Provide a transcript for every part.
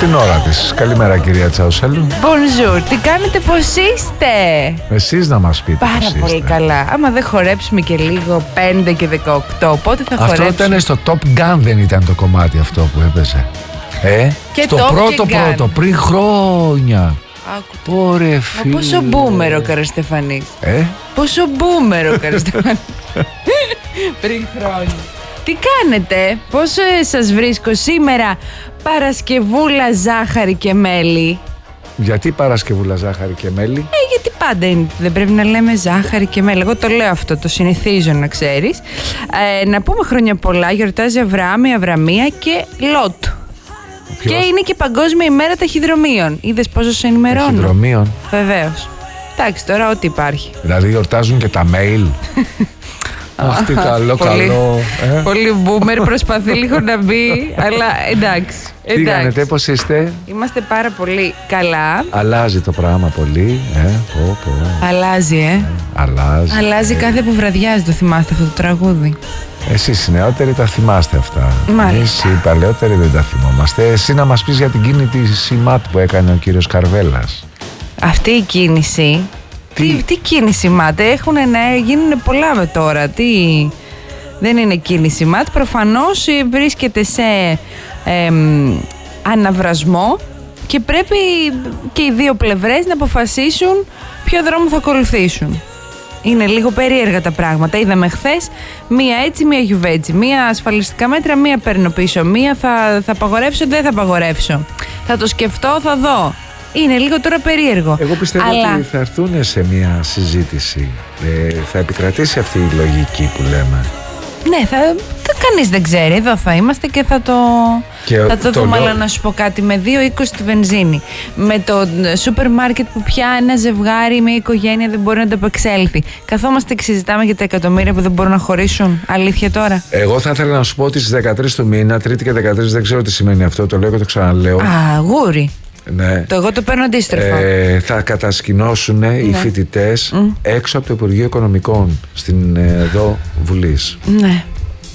στην ώρα της. Καλημέρα κυρία Τσαουσέλου. Bonjour, τι κάνετε, πώς είστε? Εσείς να μας πείτε. Πάρα πολύ είστε. καλά. Άμα δεν χορέψουμε και λίγο 5 και 18, πότε θα αυτό χορέψουμε? Αυτό ήταν στο Top Gun, δεν ήταν το κομμάτι αυτό που έπαιζε? Και στο Top πρώτο, πριν χρόνια. Πόρε φίλε. Πόσο μπούμερο ο Καραστεφανής. Πόσο μπούμερο ο Καραστεφανής. Πριν χρόνια. Τι κάνετε, πώς σας βρίσκω σήμερα Παρασκευούλα ζάχαρη και μέλι? Γιατί Παρασκευούλα ζάχαρη και μέλι? Γιατί πάντα είναι, δεν πρέπει να λέμε ζάχαρη και μέλι. Εγώ το λέω αυτό, το συνηθίζω να ξέρεις. Να πούμε χρόνια πολλά, γιορτάζει Αβραάμ, η Αβραμία και Λότ. Ποιος? Και είναι και Παγκόσμια ημέρα ταχυδρομείων. Είδες πόσο σε ενημερώνω? Ταχυδρομείων. Βεβαίως. Εντάξει, τώρα ό,τι υπάρχει. Δηλαδή γιορτάζουν και τα mail. Αχ, τι καλό. Πολύ boomer, προσπαθεί λίγο να μπει, αλλά εντάξει. Τι κάνετε, πώς είστε? Είμαστε πάρα πολύ καλά. Αλλάζει το πράγμα πολύ. Αλλάζει, Αλλάζει κάθε που βραδιάζει, το θυμάστε αυτό το τραγούδι? Εσείς οι νεότεροι τα θυμάστε αυτά. Μάλιστα. Εμείς οι παλαιότεροι δεν τα θυμόμαστε. Εσύ να μας πεις για την κίνηση ΜΑΤ που έκανε ο κύριος Καρβέλας. Αυτή η κίνηση. Τι κίνηση ΜΑΤ? Γίνουν πολλά με τώρα. Δεν είναι κίνηση ΜΑΤ. Προφανώς βρίσκεται σε αναβρασμό και πρέπει και οι δύο πλευρές να αποφασίσουν ποιο δρόμο θα ακολουθήσουν. Είναι λίγο περίεργα τα πράγματα. Είδαμε χθες μία έτσι, μία γιουβέτσι. Μία ασφαλιστικά μέτρα, μία παίρνω πίσω. Μία θα απαγορεύσω, δεν θα απαγορεύσω. Θα το σκεφτώ, θα δω. Είναι λίγο τώρα περίεργο. Εγώ πιστεύω ότι θα έρθουν σε μια συζήτηση. Θα επικρατήσει αυτή η λογική που λέμε. Ναι, κανείς δεν ξέρει. Εδώ θα είμαστε και θα το δούμε. Αλλά να σου πω κάτι, με 2,20 τη βενζίνη, με το σούπερ μάρκετ που πια ένα ζευγάρι με οικογένεια δεν μπορεί να το απεξέλθει, καθόμαστε και συζητάμε για τα εκατομμύρια που δεν μπορούν να χωρίσουν. Αλήθεια τώρα? Εγώ θα ήθελα να σου πω ότι στις 13 του μήνα, Τρίτη και 13, δεν ξέρω τι σημαίνει αυτό, το λέω και το ξαναλέω. Γούρι. Ναι. Εγώ το παίρνω αντίστροφα. Θα κατασκηνώσουν οι φοιτητές έξω από το Υπουργείο Οικονομικών στην εδώ Βουλής. Ναι.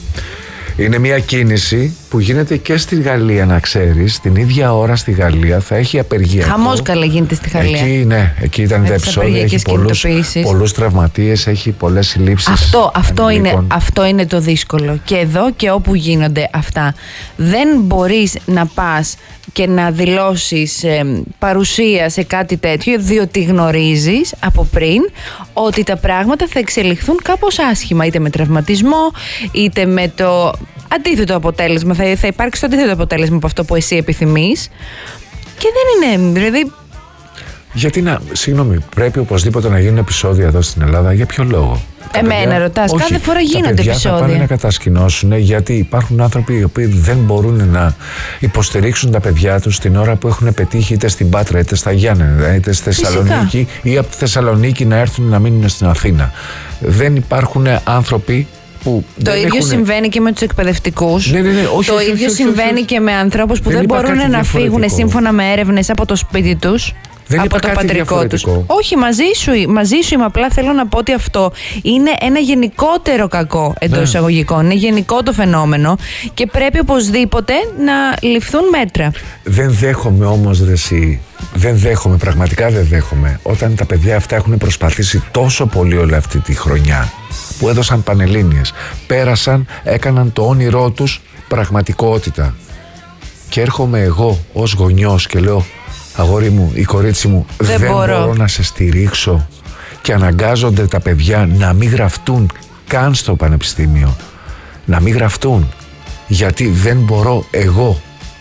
Είναι μια κίνηση που γίνεται και στη Γαλλία, να ξέρεις. Την ίδια ώρα στη Γαλλία θα έχει απεργία. Χαμός καλά γίνεται στη Γαλλία. Εκεί ήταν τα επεισόδια. Έχει πολλούς τραυματίες, έχει πολλές συλλήψεις. Αυτό είναι το δύσκολο. Και εδώ και όπου γίνονται αυτά, δεν μπορείς να πας και να δηλώσεις παρουσία σε κάτι τέτοιο, διότι γνωρίζεις από πριν ότι τα πράγματα θα εξελιχθούν κάπως άσχημα, είτε με τραυματισμό, είτε με το αντίθετο αποτέλεσμα. Θα υπάρξει το αντίθετο αποτέλεσμα από αυτό που εσύ επιθυμείς. Και δεν είναι, δηλαδή... Γιατί συγγνώμη, πρέπει οπωσδήποτε να γίνουν επεισόδια εδώ στην Ελλάδα? Για ποιο λόγο? Εμένα ρωτάς? Κάθε φορά γίνονται επεισόδια. Θα πάνε να κατασκηνώσουν, γιατί υπάρχουν άνθρωποι οι οποίοι δεν μπορούν να υποστηρίξουν τα παιδιά τους την ώρα που έχουν πετύχει είτε στην Πάτρα, είτε στα Γιάννενα, είτε στη Θεσσαλονίκη, ή από τη Θεσσαλονίκη να έρθουν να μείνουν στην Αθήνα. Δεν υπάρχουν άνθρωποι που το ίδιο συμβαίνει και με τους εκπαιδευτικούς. Το ίδιο συμβαίνει και με ανθρώπους που δεν μπορούν να φύγουν σύμφωνα με έρευνες από το σπίτι τους. Δεν από το πατρικό τους. Όχι, μαζί σου είμαι. Απλά θέλω να πω ότι αυτό είναι ένα γενικότερο κακό εντός εισαγωγικών. Είναι γενικό το φαινόμενο και πρέπει οπωσδήποτε να ληφθούν μέτρα. Δεν δέχομαι όμως, πραγματικά δεν δέχομαι, όταν τα παιδιά αυτά έχουν προσπαθήσει τόσο πολύ όλη αυτή τη χρονιά, που έδωσαν πανελλήνιες, πέρασαν, έκαναν το όνειρό τους πραγματικότητα. Και έρχομαι εγώ ως γονιός και λέω: αγόρι μου, η κορίτσι μου, δεν μπορώ να σε στηρίξω, και αναγκάζονται τα παιδιά να μην γραφτούν καν στο πανεπιστήμιο. Να μην γραφτούν, γιατί δεν μπορώ εγώ.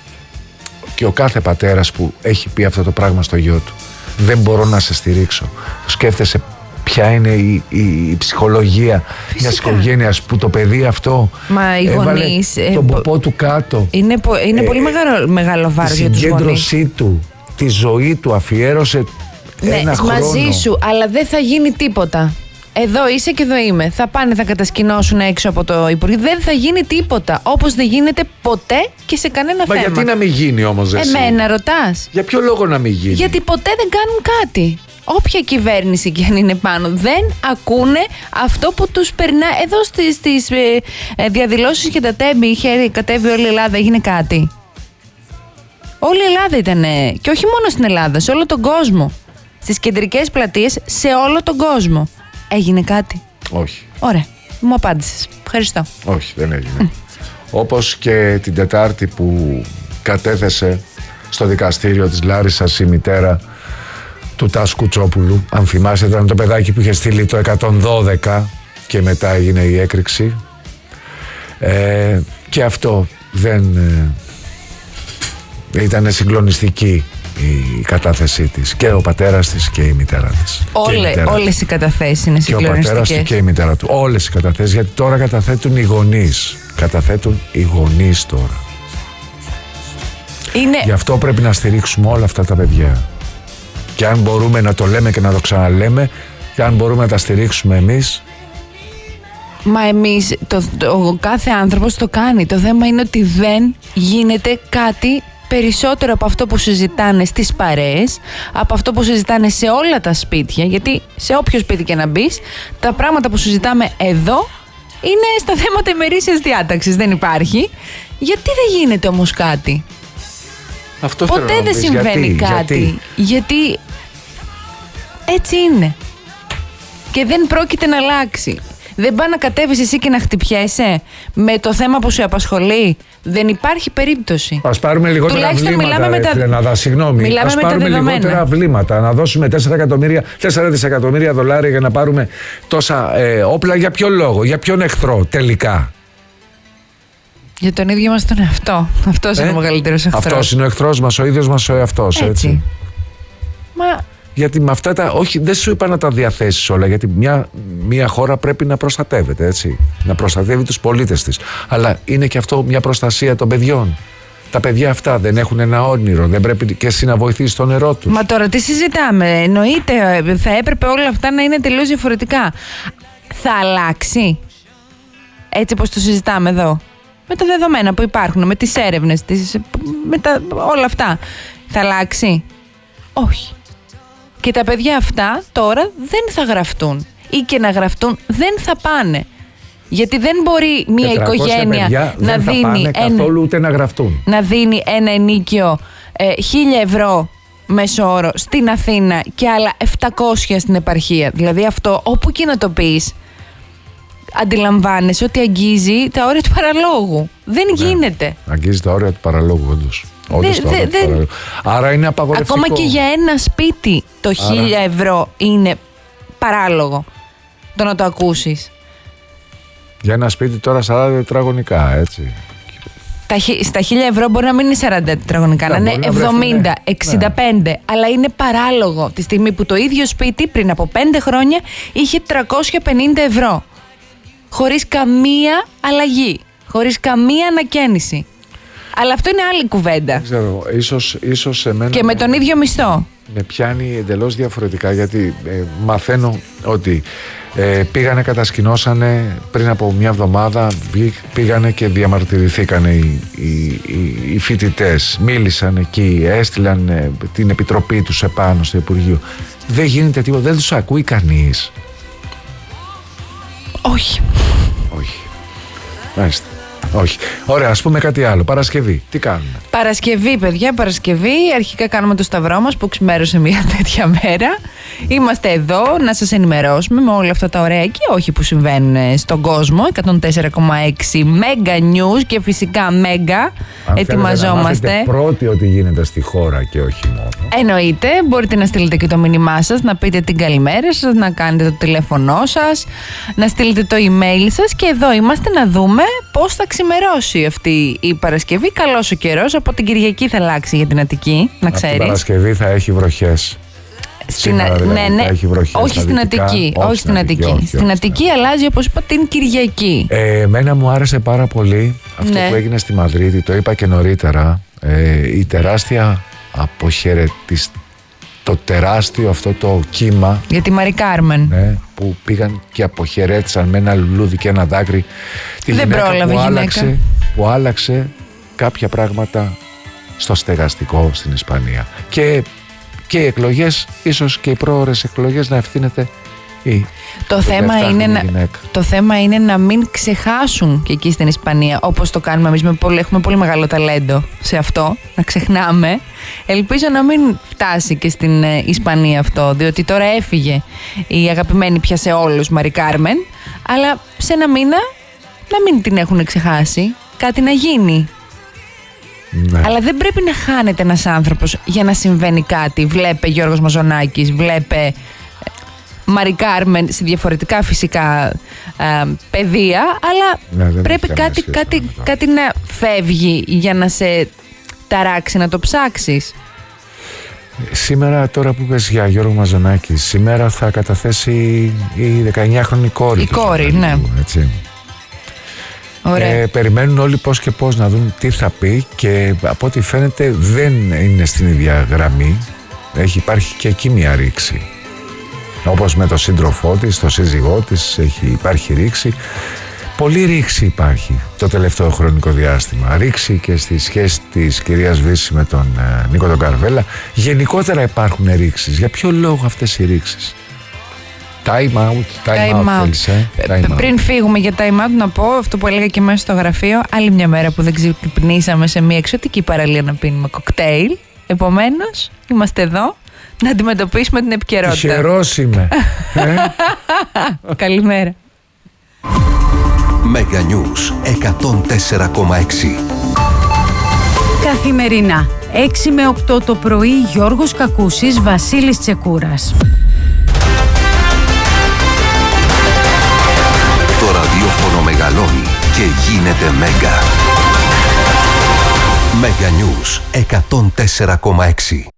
Και ο κάθε πατέρας που έχει πει αυτό το πράγμα στο γιο του: δεν μπορώ να σε στηρίξω. Σκέφτεσαι ποια είναι η ψυχολογία μιας οικογένειας που το παιδί αυτό έβαλε τον ποπό του κάτω. Είναι πολύ μεγάλο βάρος για τους γονείς. Η συγκέντρωσή του, τη ζωή του αφιέρωσε ένα χρόνο. Μαζί σου, αλλά δεν θα γίνει τίποτα. Εδώ είσαι και εδώ είμαι. Θα πάνε, θα κατασκηνώσουν έξω από το Υπουργείο. Δεν θα γίνει τίποτα. Όπως δεν γίνεται ποτέ και σε κανένα θέμα. Γιατί να μην γίνει όμως εσύ? Εμένα ρωτάς? Για ποιο λόγο να μην γίνει? Γιατί ποτέ δεν κάνουν κάτι. Όποια κυβέρνηση και αν είναι πάνω, δεν ακούνε αυτό που τους περνά. Εδώ στις διαδηλώσεις και τα τέμπη είχε κατέβει όλη η Ελλάδα, έγινε κάτι? Όλη η Ελλάδα ήταν, και όχι μόνο στην Ελλάδα, σε όλο τον κόσμο. Στις κεντρικές πλατείες, σε όλο τον κόσμο. Έγινε κάτι? Όχι. Ωραία, μου απάντησες. Ευχαριστώ. Όχι, δεν έγινε. Όπως και την Τετάρτη που κατέθεσε στο δικαστήριο της Λάρισσας η μητέρα του Τάσου Κουτσόπουλου. Αν θυμάσαι, ήταν το παιδάκι που είχε στείλει το 112 και μετά έγινε η έκρηξη. Και αυτό δεν ήταν συγκλονιστική η κατάθεσή της. Και ο πατέρας της και η μητέρα της. Όλες οι καταθέσεις είναι συγκλονιστικές. Και ο πατέρας του και η μητέρα του. Όλες οι καταθέσεις, γιατί τώρα καταθέτουν οι γονείς. Καταθέτουν οι γονείς τώρα. Γι' αυτό πρέπει να στηρίξουμε όλα αυτά τα παιδιά. Και αν μπορούμε να το λέμε και να το ξαναλέμε, και αν μπορούμε να τα στηρίξουμε εμείς. Μα εμείς, ο κάθε άνθρωπος το κάνει. Το θέμα είναι ότι δεν γίνεται κάτι περισσότερο από αυτό που συζητάνε στις παρέες, από αυτό που συζητάνε σε όλα τα σπίτια, γιατί σε όποιο σπίτι και να μπεις, τα πράγματα που συζητάμε εδώ είναι στα θέματα ημερήσιας διάταξης, δεν υπάρχει. Γιατί δεν γίνεται όμως κάτι? Αυτό ποτέ δεν συμβαίνει κάτι. Γιατί έτσι είναι. Και δεν πρόκειται να αλλάξει. Δεν πάει να κατέβεις εσύ και να χτυπιέσαι με το θέμα που σε απασχολεί. Δεν υπάρχει περίπτωση. Ας πάρουμε λιγότερα βλήματα, συγγνώμη. Ας πάρουμε λιγότερα βλήματα. Να δώσουμε 4 δισεκατομμύρια δολάρια για να πάρουμε τόσα όπλα. Για ποιο λόγο, για ποιον εχθρό τελικά? Για τον ίδιο μας τον εαυτό. Αυτός είναι ο μεγαλύτερος εχθρός. Αυτός είναι ο εχθρός μας, ο ίδιος μας ο εαυτός, έτσι. Μα... Γιατί με αυτά τα. Όχι, δεν σου είπα να τα διαθέσεις όλα. Γιατί μια χώρα πρέπει να προστατεύεται, έτσι. Να προστατεύει τους πολίτες της. Αλλά είναι και αυτό μια προστασία των παιδιών. Τα παιδιά αυτά δεν έχουν ένα όνειρο. Δεν πρέπει και εσύ να βοηθήσεις το νερό τους. Μα τώρα τι συζητάμε? Εννοείται, θα έπρεπε όλα αυτά να είναι τελείως διαφορετικά. Θα αλλάξει έτσι όπως το συζητάμε εδώ? Με τα δεδομένα που υπάρχουν, με τις έρευνες, όλα αυτά. Θα αλλάξει? Όχι. Και τα παιδιά αυτά τώρα δεν θα γραφτούν. Ή και να γραφτούν δεν θα πάνε. Γιατί δεν μπορεί μια οικογένεια να δίνει καθόλου ούτε να γραφτούν. Να δίνει ένα ενίκιο 1.000 ευρώ μέσο όρο στην Αθήνα και άλλα 700 στην επαρχία. Δηλαδή αυτό όπου και να το πεις, αντιλαμβάνεσαι ότι αγγίζει τα όρια του παραλόγου. Δεν γίνεται. Αγγίζει τα όρια του παραλόγου, όντως. Άρα είναι απαγορευτικό. Ακόμα και για ένα σπίτι το 1.000 ευρώ είναι παράλογο το να το ακούσεις. Για ένα σπίτι τώρα 40 τετραγωνικά, έτσι. Στα 1.000 ευρώ μπορεί να μην είναι 40 τετραγωνικά, να είναι 70, 65, αλλά είναι παράλογο τη στιγμή που το ίδιο σπίτι πριν από 5 χρόνια είχε 350 ευρώ. Χωρίς καμία αλλαγή, χωρίς καμία ανακαίνιση. Αλλά αυτό είναι άλλη κουβέντα. Δεν ξέρω, ίσως εμένα... Και με τον ίδιο μισθό. Με πιάνει εντελώς διαφορετικά, γιατί μαθαίνω ότι πήγανε, κατασκηνώσανε πριν από μια εβδομάδα, πήγανε και διαμαρτυρηθήκανε οι φοιτητές. Μίλησαν εκεί, έστειλαν την επιτροπή τους επάνω στο Υπουργείο. Δεν γίνεται τίποτα, δεν τους ακούει κανείς. Όχι. Όχι. Μάλιστα. Όχι. Ωραία, ας πούμε κάτι άλλο. Παρασκευή. Τι κάνουμε? Παρασκευή, παιδιά, Παρασκευή. Αρχικά κάνουμε το σταυρό μας που ξημέρωσε μια τέτοια μέρα. Είμαστε εδώ να σας ενημερώσουμε με όλα αυτά τα ωραία και όχι που συμβαίνουν στον κόσμο. 104,6 Mega News και φυσικά Mega. Ετοιμαζόμαστε. Να πρώτοι ότι γίνεται στη χώρα και όχι μόνο. Εννοείται. Μπορείτε να στείλετε και το μήνυμά σας, να πείτε την καλημέρα σας, να κάνετε το τηλέφωνό σας, να στείλετε το email σας και εδώ είμαστε να δούμε πώς θα ξημερώσει αυτή η Παρασκευή. Καλός ο καιρός. Από την Κυριακή θα αλλάξει για την Αττική, να ξέρεις. Από την Παρασκευή θα έχει βροχές. Ναι. Έχει βροχές. Όχι στην Αττική. Όχι στην Αττική. Στην Αττική αλλάζει, όπως είπα, την Κυριακή. Εμένα μου άρεσε πάρα πολύ αυτό που έγινε στη Μαδρίτη. Το είπα και νωρίτερα. Η τεράστια το τεράστιο αυτό το κύμα για τη Μαρί Κάρμεν, ναι, που πήγαν και αποχαιρέτησαν με ένα λουλούδι και ένα δάκρυ τη δεν γυναίκα πρόλαβε που άλλαξε κάποια πράγματα στο στεγαστικό στην Ισπανία. Και οι εκλογές, ίσως και οι πρόωρες εκλογές, να ευθύνεται Το θέμα είναι να μην ξεχάσουν και εκεί στην Ισπανία, όπως το κάνουμε εμείς. Έχουμε πολύ μεγάλο ταλέντο σε αυτό, να ξεχνάμε. Ελπίζω να μην φτάσει και στην Ισπανία αυτό, διότι τώρα έφυγε η αγαπημένη πια σε όλους Μαρι Κάρμεν, αλλά σε ένα μήνα να μην την έχουν ξεχάσει, κάτι να γίνει. Ναι. Αλλά δεν πρέπει να χάνεται ένας άνθρωπος για να συμβαίνει κάτι. Βλέπε Γιώργος Μαζονάκης, βλέπε Μαρι Κάρμεν σε διαφορετικά φυσικά πεδία, αλλά πρέπει κάτι να φεύγει για να σε ταράξει, να το ψάξεις. Σήμερα, τώρα που είπες για Γιώργο Μαζονάκη, σήμερα θα καταθέσει η 19χρονη κόρη. Η κόρη, ναι. Έτσι. Περιμένουν όλοι πώς και πώς να δουν τι θα πει, και από ό,τι φαίνεται δεν είναι στην ίδια γραμμή. Υπάρχει και εκεί μια ρήξη. Όπως με τον σύντροφό της, τον σύζυγό της, υπάρχει ρήξη. Πολύ ρήξη υπάρχει το τελευταίο χρονικό διάστημα. Ρήξη και στη σχέση της κυρίας Βύση με τον Νίκο τον Καρβέλα. Γενικότερα υπάρχουν ρήξεις. Για ποιο λόγο αυτές οι ρήξεις? Time out. Πριν φύγουμε για time out, να πω αυτό που έλεγα και μέσα στο γραφείο. Άλλη μια μέρα που δεν ξυπνήσαμε σε μια εξωτική παραλία να πίνουμε κοκτέιλ. Επομένως, είμαστε εδώ να αντιμετωπίσουμε την επικαιρότητα. Τυχερός είμαι. Καλημέρα. Mega News 104,6. Καθημερινά 6 με 8 το πρωί, Γιώργος Κακούσης, Βασίλης Τσεκούρας. Το ραδιόφωνο μεγαλώνει και γίνεται Mega. Mega News 104,6.